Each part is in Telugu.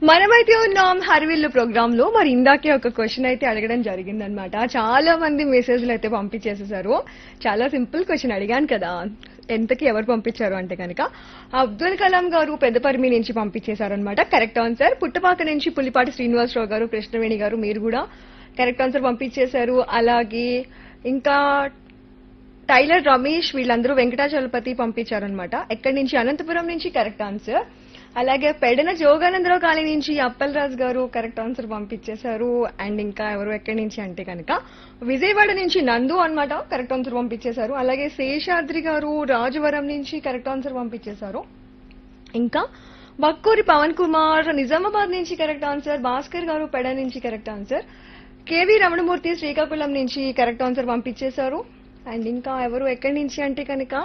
మనమైతే ఉన్నాం హర్విల్లు ప్రోగ్రామ్ లో. మరి ఇందాకే ఒక క్వశ్చన్ అయితే అడగడం జరిగిందనమాట. చాలా మంది మెసేజ్లు అయితే పంపించేసేసారు. చాలా సింపుల్ క్వశ్చన్ అడిగాను కదా, ఎంతకి ఎవరు పంపించారు అంటే కనుక అబ్దుల్ కలాం గారు పెద్దపర్మి నుంచి పంపించేశారనమాట. Correct answer. పుట్టపాక నుంచి పుల్లిపాటి శ్రీనివాసరావు గారు, కృష్ణవేణి గారు మీరు కూడా కరెక్ట్ ఆన్సర్ పంపించేశారు. అలాగే ఇంకా టైలర్ రమేష్ వీళ్ళందరూ వెంకటాచలపతి పంపించారనమాట. ఎక్కడి నుంచి? అనంతపురం నుంచి కరెక్ట్ ఆన్సర్. అలాగే పెడన జోగానందరావు కాలనీ నుంచి అప్పలరాజు గారు కరెక్ట్ ఆన్సర్ పంపించేశారు. అండ్ ఇంకా ఎవరు ఎక్కడి నుంచి అంటే కనుక విజయవాడ నుంచి నందు అన్నమాట కరెక్ట్ ఆన్సర్ పంపించేశారు. అలాగే శేషాద్రి గారు రాజవరం నుంచి కరెక్ట్ ఆన్సర్ పంపించేశారు. ఇంకా బక్కూరి పవన్ కుమార్ నిజామాబాద్ నుంచి కరెక్ట్ ఆన్సర్. భాస్కర్ గారు పెడ నుంచి correct answer. KV Ramanamurthy Srikakulam నుంచి కరెక్ట్ ఆన్సర్ పంపించేశారు. అండ్ ఇంకా ఎవరు ఎక్కడి నుంచి అంటే కనుక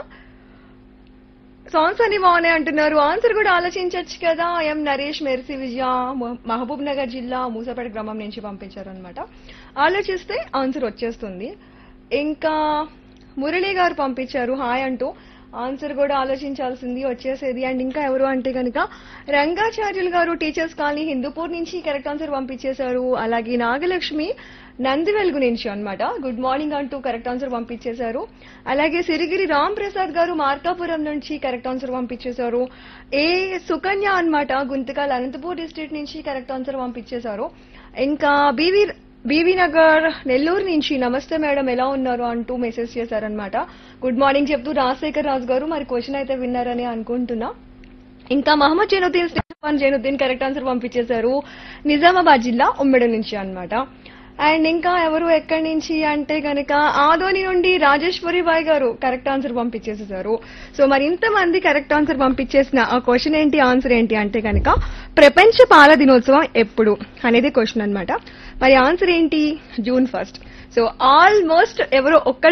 సాంగ్స్ అన్ని బాగున్నాయి అంటున్నారు. ఆన్సర్ కూడా ఆలోచించవచ్చు కదా. ఎం నరేష్ మెర్సీ విజయ మహబూబ్ నగర్ జిల్లా మూసాపేట గ్రామం నుంచి పంపించారు అనమాట. ఆలోచిస్తే ఆన్సర్ వచ్చేస్తుంది. ఇంకా మురళి గారు పంపించారు హాయ్ అంటూ. ఆన్సర్ కూడా ఆలోచించాల్సింది వచ్చేసేది. అండ్ ఇంకా ఎవరు అంటే కనుక రంగాచార్యులు గారు టీచర్స్ కాలనీ హిందూపూర్ నుంచి కరెక్ట్ ఆన్సర్ పంపించేశారు. అలాగే నాగలక్ష్మి నందివెలుగు నుంచి అన్నమాట గుడ్ మార్నింగ్ అంటూ కరెక్ట్ ఆన్సర్ పంపించేశారు. అలాగే సిరిగిరి రామ్ ప్రసాద్ గారు మార్కాపురం నుంచి కరెక్ట్ ఆన్సర్ పంపించేశారు. ఏ సుకన్య అన్నమాట గుంతకల్ అనంతపూర్ డిస్ట్రిక్ట్ నుంచి కరెక్ట్ ఆన్సర్ పంపించేశారు. ఇంకా బీవీ నగర్ నెల్లూరు నుంచి నమస్తే మేడం ఎలా ఉన్నారు అంటూ మెసేజ్ చేశారనమాట. గుడ్ మార్నింగ్ చెప్తూ రాజశేఖర్ రాజు గారు మరి క్వశ్చన్ అయితే విన్నారని అనుకుంటున్నా. ఇంకా మహమ్మద్ జైనుద్దీన్ కరెక్ట్ ఆన్సర్ పంపించేశారు. నిజామాబాద్ జిల్లా ఉమ్మెడ నుంచి అన్నమాట. అండ్ ఇంకా ఎవరు ఎక్కడి నుంచి అంటే కనుక ఆదోని నుండి రాజేశ్వరి బాయ్ గారు కరెక్ట్ ఆన్సర్ పంపించేసేసారు. సో మరి ఇంతమంది కరెక్ట్ ఆన్సర్ పంపించేసిన ఆ క్వశ్చన్ ఏంటి, ఆన్సర్ ఏంటి అంటే కనుక ప్రపంచ పాల దినోత్సవం ఎప్పుడు అనేది క్వశ్చన్ అన్నమాట. మరి ఆన్సర్ ఏంటి? జూన్ 1. సో ఆల్మోస్ట్ ఎవరో ఒక్క